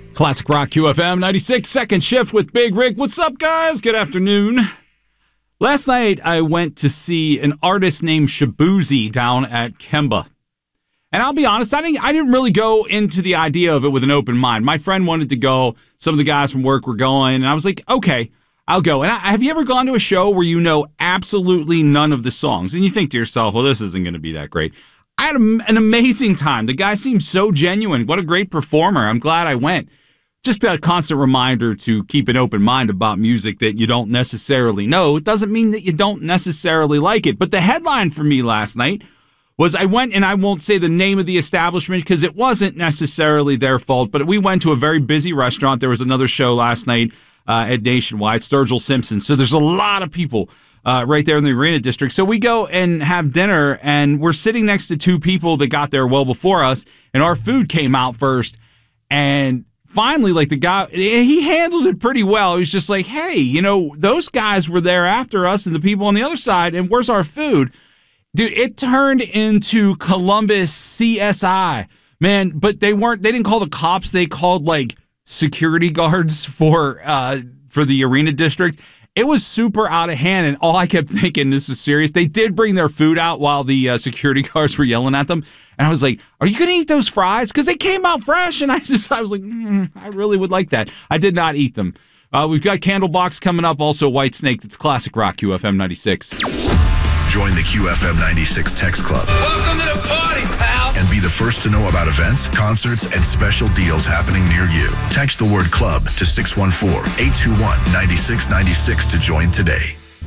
Classic Rock QFM 96 second shift with Big Rick. What's up, guys? Good afternoon. Last night, I went to see an artist named Shaboozey down at Kemba. And I'll be honest, I didn't really go into the idea of it with an open mind. My friend wanted to go. Some of the guys from work were going. And I was like, okay, I'll go. And have you ever gone to a show where you know absolutely none of the songs? And you think to yourself, well, this isn't going to be that great. I had an amazing time. The guy seemed so genuine. What a great performer. I'm glad I went. Just a constant reminder to keep an open mind about music that you don't necessarily know. It doesn't mean that you don't necessarily like it. But the headline for me last night was I went, and I won't say the name of the establishment because it wasn't necessarily their fault, but we went to a very busy restaurant. There was another show last night at Nationwide, Sturgill Simpson. So there's a lot of people right there in the Arena District. So we go and have dinner, and we're sitting next to two people that got there well before us, and our food came out first. And finally, like the guy, he handled it pretty well. He was just like, hey, you know, those guys were there after us and the people on the other side, and where's our food? Dude, it turned into Columbus CSI, man, but they didn't call the cops. They called like security guards for the Arena District. It was super out of hand, and all I kept thinking, this is serious. They did bring their food out while the security guards were yelling at them, and I was like, are you going to eat those fries? Because they came out fresh, and I was like, I really would like that. I did not eat them. We've got Candlebox coming up, also White Snake. That's Classic Rock QFM 96. Join the QFM 96 Text Club. Welcome to the party, pal. And be the first to know about events, concerts, and special deals happening near you. Text the word club to 614-821-9696 to join today.